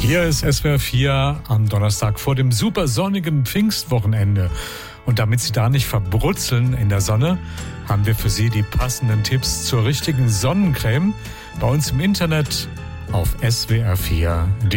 Hier ist SWR 4 am Donnerstag vor dem super sonnigen Pfingstwochenende. Und damit Sie da nicht verbrutzeln in der Sonne, haben wir für Sie die passenden Tipps zur richtigen Sonnencreme bei uns im Internet auf swr4.de.